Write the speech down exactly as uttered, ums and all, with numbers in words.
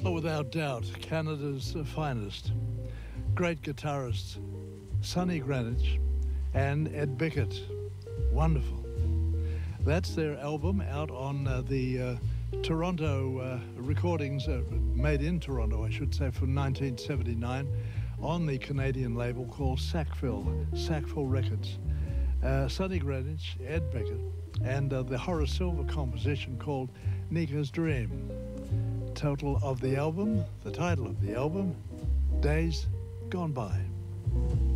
Oh, without doubt, Canada's uh, finest. Great guitarists, Sonny Greenwich and Ed Bickett. Wonderful. That's their album out on uh, the uh, Toronto uh, recordings, uh, made in Toronto, I should say, from nineteen seventy-nine, on the Canadian label called Sackville, Sackville Records. Uh, Sonny Greenwich, Ed Bickett, and uh, the Horace Silver composition called Nika's Dream. Total of the album, the title of the album, Days Gone By.